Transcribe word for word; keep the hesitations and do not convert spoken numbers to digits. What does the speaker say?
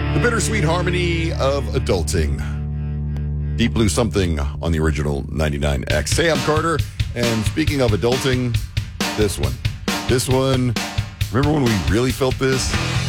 The bittersweet harmony of adulting. Deep Blue Something on the original ninety-nine X. Hey, I'm Carter, and speaking of adulting, this one. This one, remember when we really felt this?